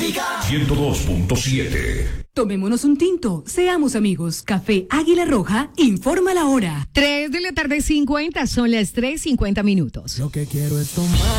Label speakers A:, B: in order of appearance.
A: Música
B: 102.7.
C: Tomémonos un tinto, seamos amigos. Café Águila Roja informa la hora.
D: 3 de la tarde 50, son las 3:50.
E: Lo que quiero es tomar.